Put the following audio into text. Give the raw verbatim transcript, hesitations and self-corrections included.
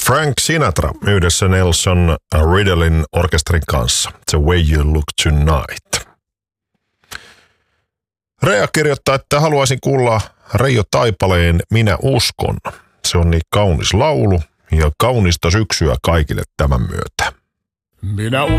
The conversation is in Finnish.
Frank Sinatra yhdessä Nelson Riddlein orkesterin kanssa. The Way You Look Tonight. Rea kirjoittaa, että haluaisin kuulla Reijo Taipaleen Minä uskon. Se on niin kaunis laulu ja kaunista syksyä kaikille tämän myötä. Minä